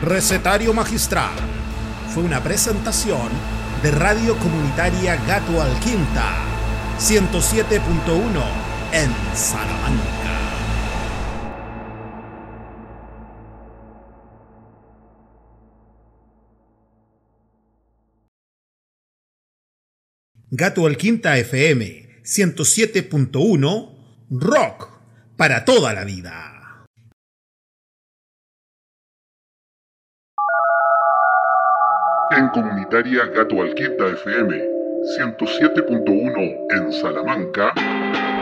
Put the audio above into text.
Recetario Magistral fue una presentación de Radio Comunitaria Gato Alquinta, 107.1 en Salamanca. Gato Alquinta FM 107.1, rock para toda la vida. En Comunitaria Gato Alquinta FM 107.1 en Salamanca.